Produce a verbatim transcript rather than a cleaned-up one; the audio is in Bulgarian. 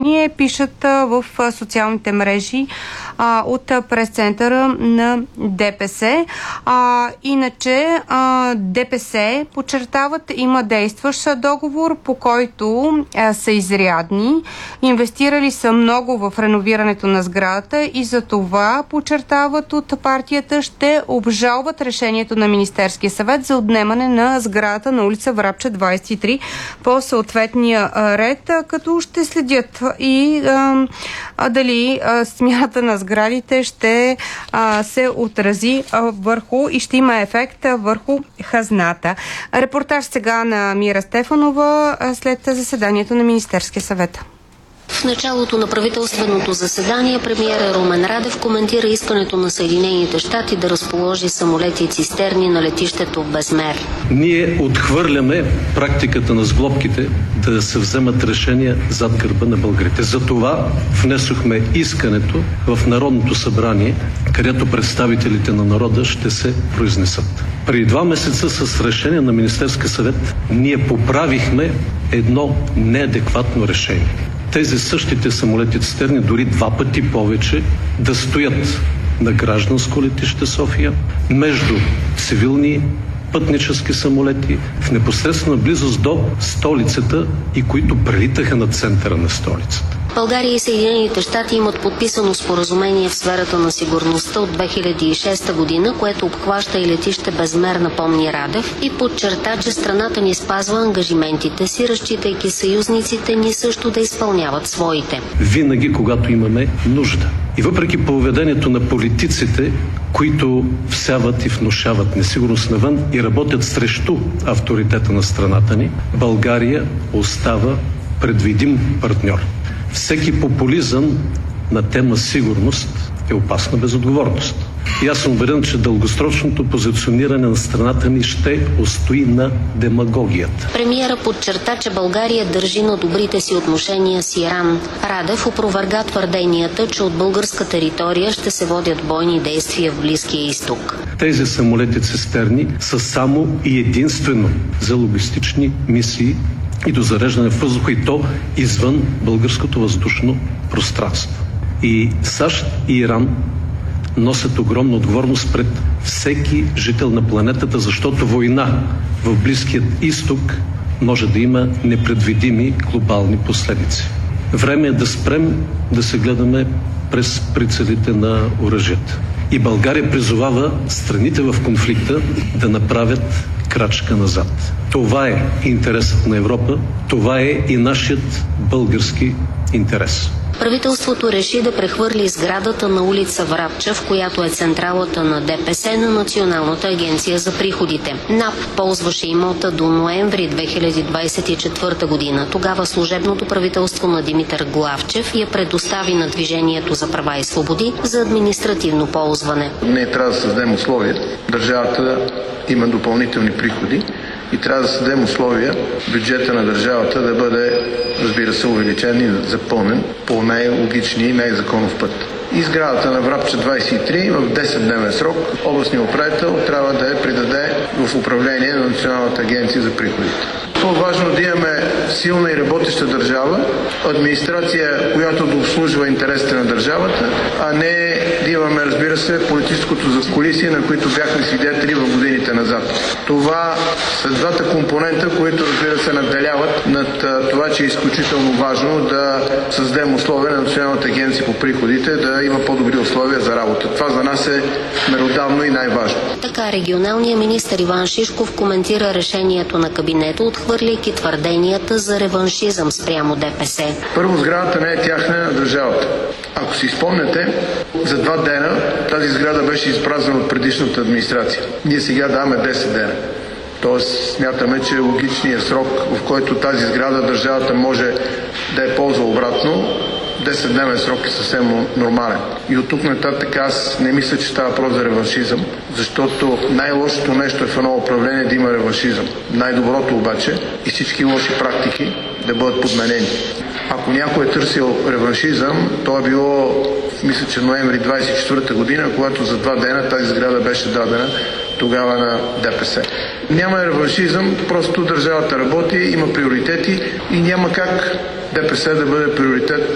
съобщение. Пишат а, в а, социалните мрежи а, от прес-центъра на ДПС. А, иначе а, ДПС подчертават, има действащ договор, по който а, са изрядни. Инвестирали са много в реновирането на сградата и за това, подчертават от партията, ще обжалват решението на Министерския съвет за отнемане на сградата на улица Врабча двадесет и три по съответния а, ред, а, като ще следят и а, а, дали а, смяната на сградите ще а, се отрази а, върху и ще има ефект а, върху хазната. Репортаж сега на Мира Стефанова а, след заседанието на Министерския съвет. В началото на правителственото заседание премиера Румен Радев коментира искането на Съединените щати да разположи самолети и цистерни на летището в Безмер. Ние отхвърляме практиката на сглобките да се вземат решения зад гърба на българите. Затова внесохме искането в Народното събрание, където представителите на народа ще се произнесат. Преди два месеца с решение на Министерския съвет ние поправихме едно неадекватно решение. Тези същите самолети цистерни, дори два пъти повече, да стоят на гражданско летище София, между цивилни пътнически самолети, в непосредствена близост до столицата и които прелитаха над центъра на столицата. България и Съединените щати имат подписано споразумение в сферата на сигурността от две хиляди и шеста година, което обхваща и летище Безмер, напомни Радев, и подчерта, че страната ни спазва ангажиментите си, разчитайки съюзниците ни също да изпълняват своите. Винаги, когато имаме нужда. И въпреки поведението на политиците, които всяват и внушават несигурност навън и работят срещу авторитета на страната ни, България остава предвидим партньор. Всеки популизъм на тема сигурност е опасна безотговорност. И аз съм уверен, че дългосрочното позициониране на страната ни ще устои на демагогията. Премиера подчерта, че България държи на добрите си отношения с Иран. Радев опроверга твърденията, че от българска територия ще се водят бойни действия в Близкия изток. Тези самолети цистерни са само и единствено за логистични мисии и до зареждане в въздуха, и то извън българското въздушно пространство. И САЩ и Иран носят огромна отговорност пред всеки жител на планетата, защото война в Близкият изток може да има непредвидими глобални последици. Време е да спрем да се гледаме през прицелите на оръжията. И България призовава страните в конфликта да направят крачка назад. Това е интересът на Европа, това е и нашият български интерес. Правителството реши да прехвърли сградата на улица Врабча, в която е централата на ДПС, на Националната агенция за приходите. НАП ползваше имота до ноември две хиляди двадесет и четвърта година. Тогава служебното правителство на Димитър Главчев я предостави на Движението за права и свободи за административно ползване. Не трябва да създадем условия. Държавата има допълнителни приходи и трябва да създадем условия бюджета на държавата да бъде, разбира се, увеличен и запълнен по най-логичния и най-законов път. И сградата на Врабча двадесет и три в десетдневен срок областният управител трябва да я придаде в управление на Националната агенция за приходите. По-важно да имаме силна и работеща държава, администрация, която да обслужва интересите на държавата, а не да имаме, разбира се, политическото задкулисие, на които бяхме свидетели в годините назад. Това са двата компонента, които, разбира се, надделяват над това, че е изключително важно да създадем условия на Националната агенция по приходите да има по-добри условия за работа. Това за нас е меродавно и най-важно. Така регионалният министър Иван Шишков коментира решението на кабинета, отхвърляйки твърденията за реваншизъм спрямо ДПС. Първо, сградата не е тяхна на държавата. Ако си спомняте, за два дена тази сграда беше изпразнена от предишната администрация. Ние сега даваме десет дена. Тоест смятаме, че логичният срок, в който тази сграда държавата може да я ползва обратно, десетдневен срок е съвсем нормален. И от тук нататък аз не мисля, че става въпрос за реваншизъм, защото най-лошото нещо е в едно управление да има реваншизъм. Най-доброто обаче и всички лоши практики да бъдат подменени. Ако някой е търсил реваншизъм, то е било, мисля, че ноември двадесет и четвърта година, когато за два дена тази сграда беше дадена тогава на ДПС. Няма реваншизъм, просто държавата работи, има приоритети и няма как ДПС да бъде приоритет